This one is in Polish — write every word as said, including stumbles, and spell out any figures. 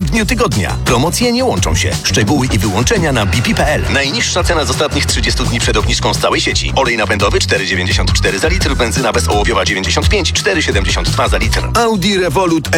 dniu tygodnia. Promocje nie łączą się. Szczegóły i wyłączenia na b p kropka p l. Najniższa cena z ostatnich trzydziestu dni przed obniżką z całej sieci. Olej napędowy cztery dziewięćdziesiąt cztery za litr, benzyna bezołowiowa dziewięćdziesiąt pięć, cztery siedemdziesiąt dwa za litr. Audi Revolut